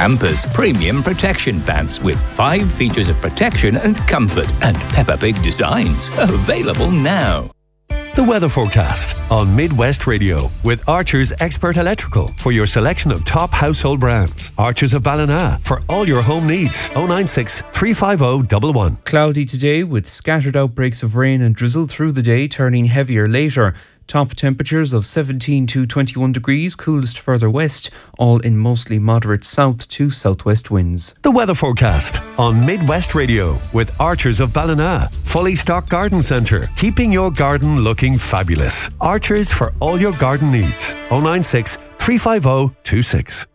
Campus Premium Protection Pants with 5 features of protection and comfort and Peppa Pig designs. Available now. The weather forecast on Midwest Radio with Archer's Expert Electrical for your selection of top household brands. Archer's of Ballina for all your home needs. 096 350 111. Cloudy today with scattered outbreaks of rain and drizzle through the day, turning heavier later. Top temperatures of 17 to 21 degrees, coolest further west, all in mostly moderate south to southwest winds. The weather forecast on Midwest Radio with Archers of Ballina. Fully stocked garden centre, keeping your garden looking fabulous. Archers for all your garden needs. 096 350 26.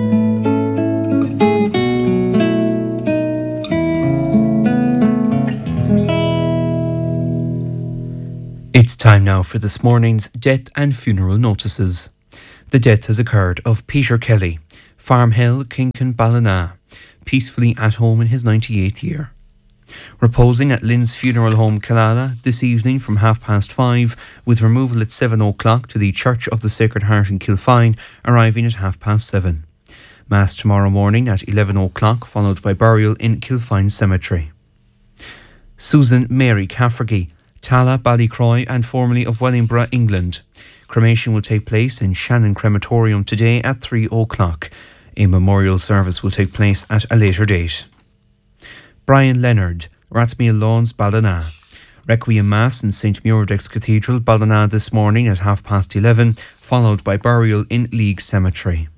It's time now for this morning's death and funeral notices. The death has occurred of Peter Kelly, Farmhill, Kinkin, Ballina, peacefully at home in his 98th year. Reposing at Lynn's Funeral Home, Killala, this evening from 5:30, with removal at 7 o'clock to the Church of the Sacred Heart in Kilfine, arriving at 7:30. Mass tomorrow morning at 11 o'clock, followed by burial in Kilfine Cemetery. Susan Mary Caffergy, Tala, Ballycroy and formerly of Wellingborough, England. Cremation will take place in Shannon Crematorium today at 3 o'clock. A memorial service will take place at a later date. Brian Leonard, Rathmeal Lawns, Ballina. Requiem Mass in St Muirdex Cathedral, Ballina this morning at 11:30, followed by burial in League Cemetery.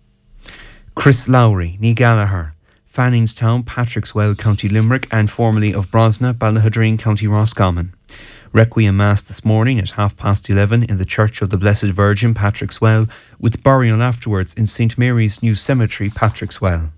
Chris Lowry, Ní Gallagher, Fanningstown, Patrickswell, County Limerick and formerly of Brosna, Ballahadreen, County Roscommon. Requiem Mass this morning at 11:30 in the Church of the Blessed Virgin, Patrickswell, with burial afterwards in St Mary's New Cemetery, Patrickswell.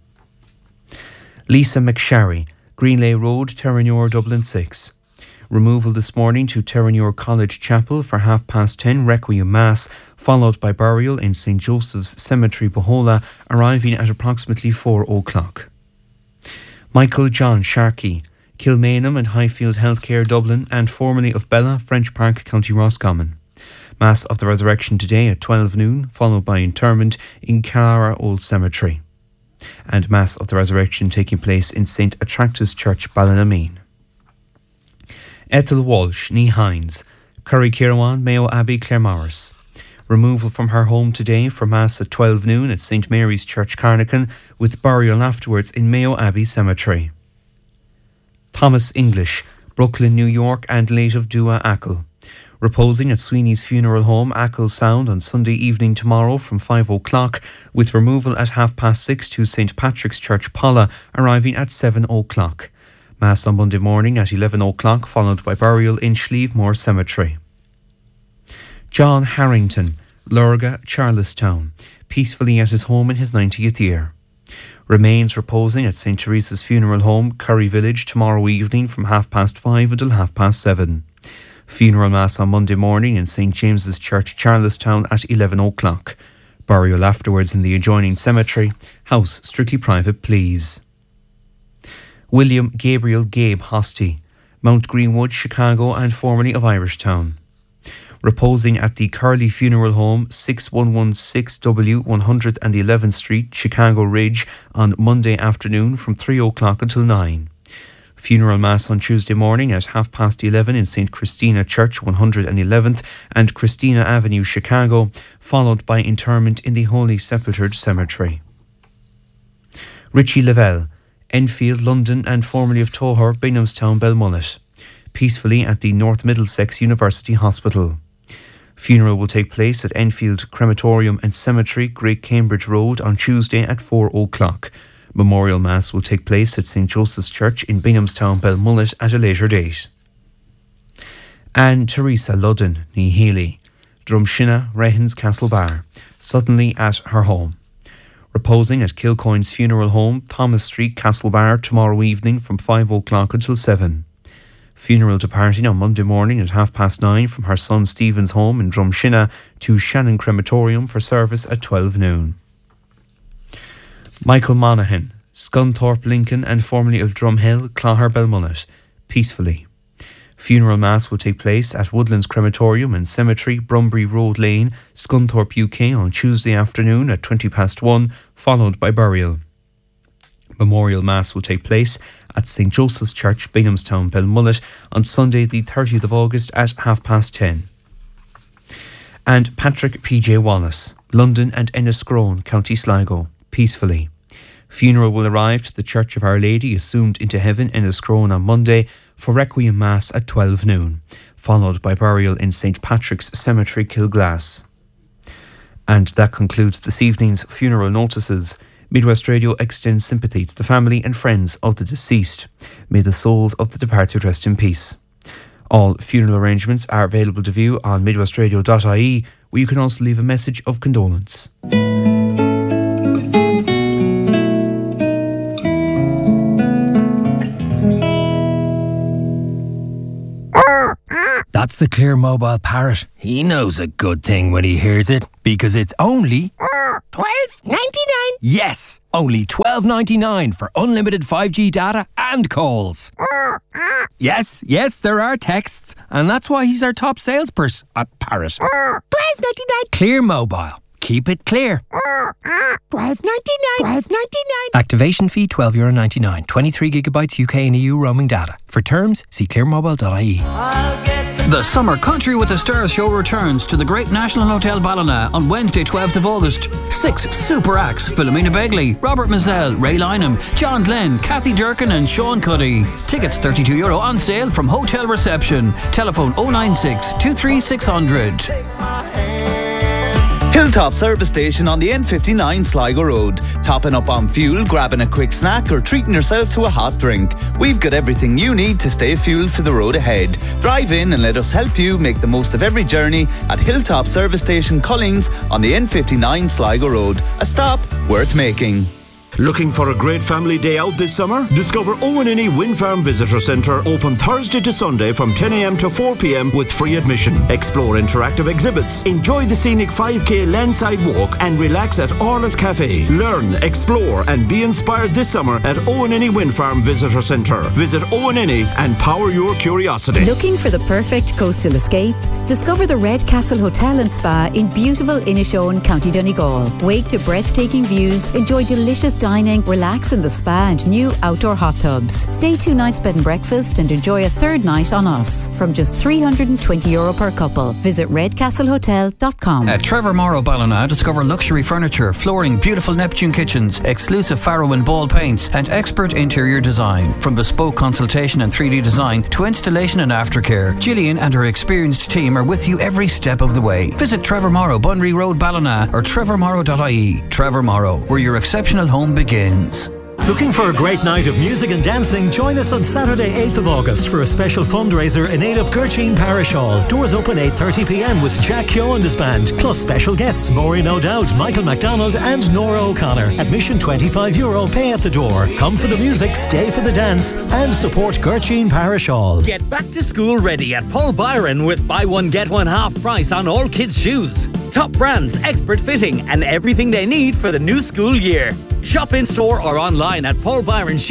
Lisa McSharry, Greenlay Road, Terranure, Dublin 6. Removal this morning to Terranure College Chapel for 10:30 Requiem Mass, followed by burial in St Joseph's Cemetery, Bohola, arriving at approximately 4 o'clock. Michael John Sharkey, Kilmainham and Highfield Healthcare, Dublin, and formerly of Bella, French Park, County Roscommon. Mass of the Resurrection today at 12 noon, followed by interment in Carrara Old Cemetery. And Mass of the Resurrection taking place in St Attractus Church, Ballinameen. Ethel Walsh, Ní Hines, Currykirwan, Mayo Abbey, Claremorris. Removal from her home today for Mass at 12 noon at St Mary's Church, Carnacan, with burial afterwards in Mayo Abbey Cemetery. Thomas English, Brooklyn, New York, and late of Dua Ackle. Reposing at Sweeney's Funeral Home, Ackle Sound, on Sunday evening tomorrow from 5 o'clock, with removal at 6:30 to St Patrick's Church, Polla, arriving at 7 o'clock. Mass on Monday morning at 11 o'clock, followed by burial in Schlievemore Cemetery. John Harrington, Lurga, Charlestown, peacefully at his home in his 90th year. Remains reposing at St Teresa's Funeral Home, Curry Village, tomorrow evening from 5:30 until 7:30. Funeral Mass on Monday morning in St James's Church, Charlestown at 11 o'clock. Burial afterwards in the adjoining cemetery. House strictly private, please. William Gabriel Gabe Hosty, Mount Greenwood, Chicago, and formerly of Irishtown. Reposing at the Curley Funeral Home, 6116W 111th Street, Chicago Ridge, on Monday afternoon from 3 o'clock until 9. Funeral Mass on Tuesday morning at 11:30 in St Christina Church, 111th and Christina Avenue, Chicago, followed by interment in the Holy Sepulchre Cemetery. Richie Lavelle, Enfield, London, and formerly of Toher, Binghamstown, Belmullet, peacefully at the North Middlesex University Hospital. Funeral will take place at Enfield Crematorium and Cemetery, Great Cambridge Road, on Tuesday at 4 o'clock. Memorial Mass will take place at St Joseph's Church in Binghamstown, Belmullet, at a later date. Anne Teresa Ludden, Ní Healy, Drumshinna, Rehens, Castlebar, suddenly at her home. Reposing at Kilcoyne's Funeral Home, Thomas Street, Castlebar, tomorrow evening from 5 o'clock until 7. Funeral departing on Monday morning at 9:30 from her son Stephen's home in Drumshinna to Shannon Crematorium for service at 12 noon. Michael Monaghan, Scunthorpe, Lincoln, and formerly of Drumhill, Clogher, Belmullet, peacefully. Funeral Mass will take place at Woodlands Crematorium and Cemetery, Brumbury Road Lane, Scunthorpe, UK, on Tuesday afternoon at 1:20, followed by burial. Memorial Mass will take place at St Joseph's Church, Binghamstown, Belmullet on Sunday the 30th of August at 10:30. And Patrick P.J. Wallace, London and Enniscrone, County Sligo, peacefully. Funeral will arrive to the Church of Our Lady, Assumed into Heaven, Enniscrone on Monday for Requiem Mass at 12 noon, followed by burial in St Patrick's Cemetery, Kilglass. And that concludes this evening's funeral notices. Midwest Radio extends sympathy to the family and friends of the deceased. May the souls of the departed rest in peace. All funeral arrangements are available to view on midwestradio.ie, where you can also leave a message of condolence. That's the Clear Mobile Parrot. He knows a good thing when he hears it, because it's only $12.99. Yes, only $12.99 for unlimited 5G data and calls. Yes, there are texts, and that's why he's our top salesperson at Parrot. $12.99. Clear Mobile. Keep it clear. $12.99. Activation fee €12.99. 23 gigabytes UK and EU roaming data. For terms, see clearmobile.ie. The Summer Country with the Stars show returns to the Great National Hotel Ballina on Wednesday 12th of August. 6 super acts: Philomena Begley, Robert Mazzell, Ray Lynham, John Glenn, Kathy Durkin and Sean Cuddy. Tickets €32 on sale from hotel reception. Telephone 096 23600. Hilltop Service Station on the N59 Sligo Road. Topping up on fuel, grabbing a quick snack or treating yourself to a hot drink. We've got everything you need to stay fueled for the road ahead. Drive in and let us help you make the most of every journey at Hilltop Service Station Collings on the N59 Sligo Road. A stop worth making. Looking for a great family day out this summer? Discover Owenini Wind Farm Visitor Centre, open Thursday to Sunday from 10 a.m. to 4 p.m. with free admission. Explore interactive exhibits, enjoy the scenic 5k landside walk and relax at Orla's Cafe. Learn, explore and be inspired this summer at Owenini Wind Farm Visitor Centre. Visit Owenini and power your curiosity. Looking for the perfect coastal escape? Discover the Red Castle Hotel and Spa in beautiful Inishowen, County Donegal. Wake to breathtaking views, enjoy delicious dining, relax in the spa and new outdoor hot tubs. Stay 2 nights bed and breakfast and enjoy a third night on us from just €320 per couple. Visit redcastlehotel.com. At Trevor Morrow Ballina, discover luxury furniture, flooring, beautiful Neptune kitchens, exclusive Farrow and Ball paints and expert interior design. From bespoke consultation and 3D design to installation and aftercare, Gillian and her experienced team are with you every step of the way. Visit Trevor Morrow, Bunry Road, Ballina or trevormorrow.ie. Trevor Morrow, where your exceptional home begins. Looking for a great night of music and dancing? Join us on Saturday 8th of August for a special fundraiser in aid of Gertrude Parish Hall. Doors open 8:30pm with Jack Keogh and his band, plus special guests Maureen O'Dowd, Michael McDonald and Nora O'Connor. Admission €25, pay at the door. Come for the music, stay for the dance and support Gertrude Parish Hall. Get back to school ready at Paul Byron with buy one get one half price on all kids' shoes. Top brands, expert fitting and everything they need for the new school year. Shop in store or online at Paul Byron